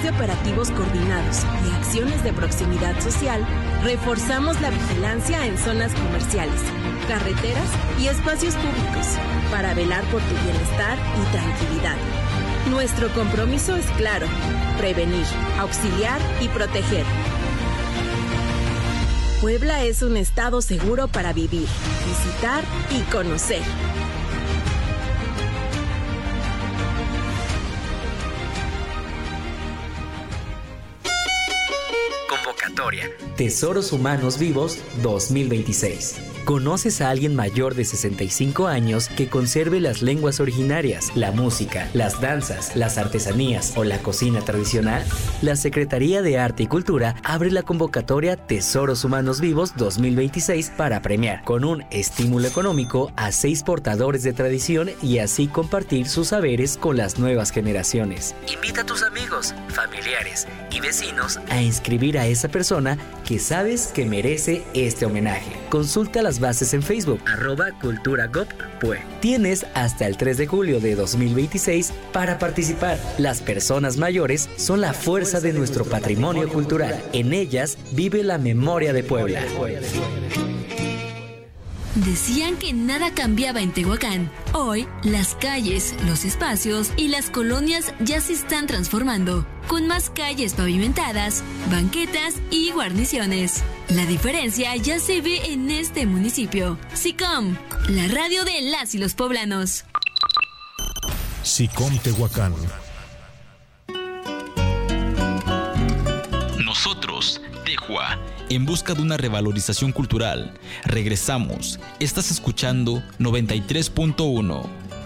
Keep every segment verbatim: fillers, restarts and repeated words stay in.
través de operativos coordinados y acciones de proximidad social, reforzamos la vigilancia en zonas comerciales, carreteras y espacios públicos para velar por tu bienestar y tranquilidad. Nuestro compromiso es claro: prevenir, auxiliar y proteger. Puebla es un estado seguro para vivir, visitar y conocer. Convocatoria Tesoros Humanos Vivos dos mil veintiséis. ¿Conoces a alguien mayor de sesenta y cinco años que conserve las lenguas originarias, la música, las danzas, las artesanías o la cocina tradicional? La Secretaría de Arte y Cultura abre la convocatoria Tesoros Humanos Vivos dos mil veintiséis para premiar con un estímulo económico a seis portadores de tradición y así compartir sus saberes con las nuevas generaciones. Invita a tus amigos, familiares y vecinos a inscribir a esa persona que sabes que merece este homenaje. Consulta las bases en Facebook, arroba cultura gov pue. Tienes hasta el tres de julio de dos mil veintiséis para participar. Las personas mayores son la fuerza de nuestro patrimonio cultural. En ellas vive la memoria de Puebla. Decían que nada cambiaba en Tehuacán. Hoy, las calles, los espacios y las colonias ya se están transformando, con más calles pavimentadas, banquetas y guarniciones. La diferencia ya se ve en este municipio. SICOM, la radio de las y los poblanos. SICOM Tehuacán. Nosotros, Tehua, en busca de una revalorización cultural. Regresamos. Estás escuchando noventa y tres punto uno.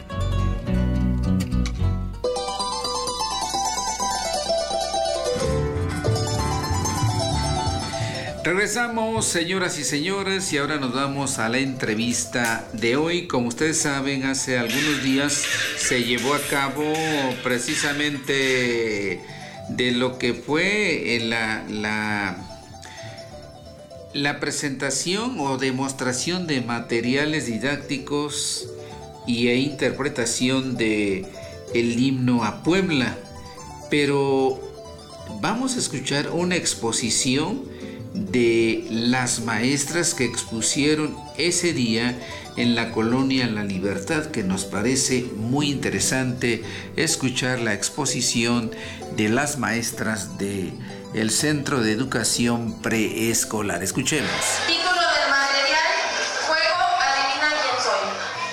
Regresamos, señoras y señores, y ahora nos vamos a la entrevista de hoy. Como ustedes saben, hace algunos días se llevó a cabo precisamente de lo que fue la, la, la presentación o demostración de materiales didácticos y e interpretación de el himno a Puebla. Pero vamos a escuchar una exposición de las maestras que expusieron ese día en la colonia La Libertad, que nos parece muy interesante escuchar la exposición de las maestras de el Centro de Educación Preescolar. Escuchemos. Título del material: Juego Adivina quién soy.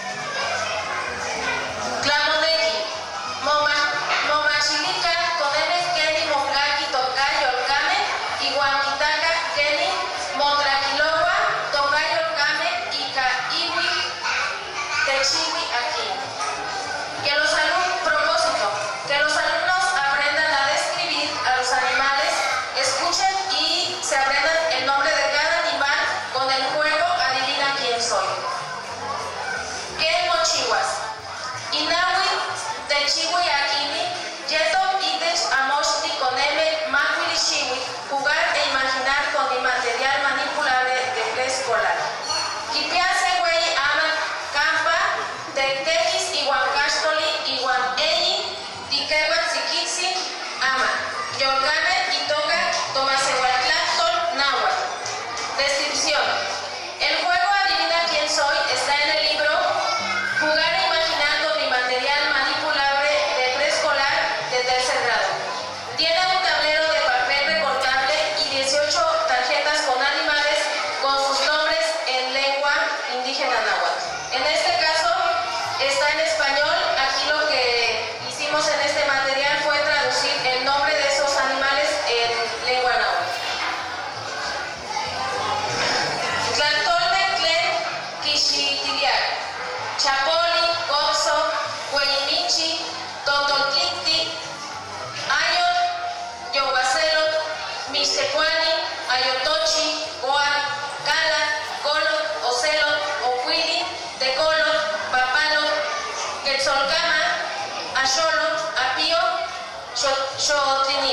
Clamonegi, Moma, Momachilica, Conemes, Kenny, Moclaki, Tocayo, Olcame, Iguamitaka, Kenny, Motraquilowa, Tocayo, Olcame, Ica, Iwi, Techiwi, aquí. Que los alumnos, propósito, que los alumnos aprendan a describir a los animales, escuchen y se aprendan el nombre de cada animal con el juego Adivina quién soy. ¿Qué mochihuas? Inawi, Techiwi, Akini, Yeto, Itech, Amoshti, Coneme, Macuili, Shiwi, jugar e imaginar con el material manipulable de preescolar. Kipiase, güey, Ama, Campa, Tectequis, Iguancastoli, Iguan Eyi, Tiquehuan, Siquixi, Ama, Yolgane, Itoga, Tomasehuatlactol, Náhuatl. Descripción. El juego Adivina quién soy está en el libro Jugar e imaginar con mi material manipulable de preescolar de tercer grado. Tiene un tablero de papel recortable y dieciocho tarjetas con animales con sus nombres en lengua indígena náhuatl. En este caso está en español. Aquí lo que hicimos en este material fue traducir el nombre de esos animales en lengua náhuatl. Tlantolme, Tlen, Kixitiliac, Chapoli, Coxo, Hueyimichi, Tototlicti, Ayot, Yohuacelot, Mixtecuani, Ayotochi, Coal, Cala, Colot, Ocelot, Ocuili, Tecolot, Papalot, Quetzolcama, Axolot, Apío, Xotlini.